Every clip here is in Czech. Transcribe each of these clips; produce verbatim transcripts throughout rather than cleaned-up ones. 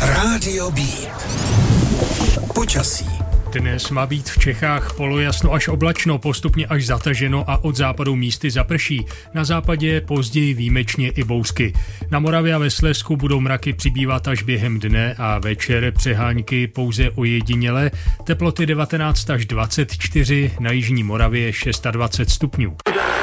Rádio Beat. Počasí. Dnes má být v Čechách polojasno až oblačno, postupně až zataženo a od západu místy zaprší. Na západě později výjimečně i bouřky. Na Moravě a ve Slezsku budou mraky přibývat až během dne a večer přehánky pouze ojediněle. Teploty devatenáct až dvacet čtyři, na jižní Moravě dvacet šest stupňů.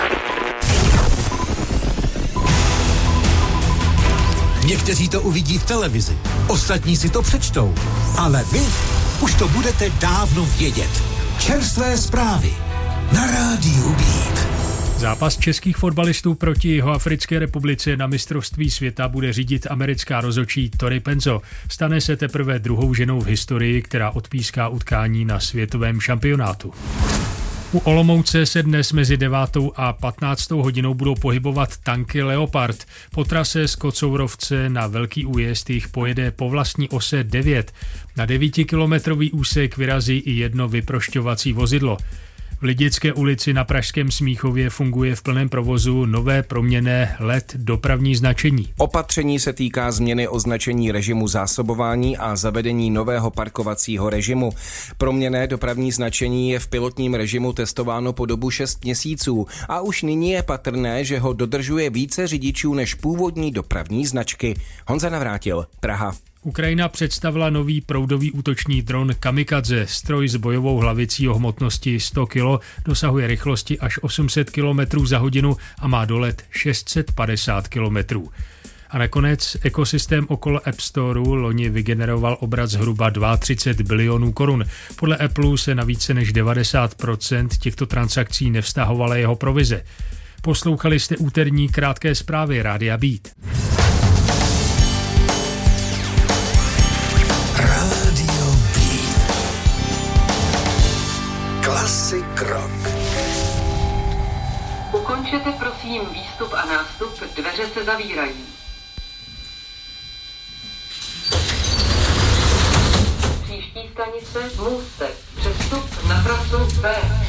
Někteří to uvidí v televizi, ostatní si to přečtou, ale vy už to budete dávno vědět. Čerstvé zprávy na Rádiu Beat. Zápas českých fotbalistů proti Jihoafrické republice na mistrovství světa bude řídit americká rozhodčí Tori Penzo. Stane se teprve druhou ženou v historii, která odpíská utkání na světovém šampionátu. U Olomouce se dnes mezi devátou a patnáctou hodinou budou pohybovat tanky Leopard. Po trase z Kocourovce na Velký Újezd jich pojede po vlastní ose devět. Na devítikilometrový úsek vyrazí i jedno vyprošťovací vozidlo. V Lidické ulici na pražském Smíchově funguje v plném provozu nové proměnné L E D dopravní značení. Opatření se týká změny označení režimu zásobování a zavedení nového parkovacího režimu. Proměnné dopravní značení je v pilotním režimu testováno po dobu šest měsíců a už nyní je patrné, že ho dodržuje více řidičů než původní dopravní značky. Honza Navrátil, Praha. Ukrajina představila nový proudový útočný dron Kamikadze. Stroj s bojovou hlavicí o hmotnosti sto kilo dosahuje rychlosti až osm set kilometrů za hodinu a má dolet šest set padesát kilometrů. A nakonec ekosystém okolo App Storeu loni vygeneroval obrat zhruba třicet dva bilionů korun. Podle Apple se na více než devadesát procent těchto transakcí nevztahovala jeho provize. Poslouchali jste úterní krátké zprávy Rádia Beat. Rádio Beat. Classic rock. Ukončete prosím výstup a nástup, dveře se zavírají. Příští stanice Můstek. Přestup na trasu B.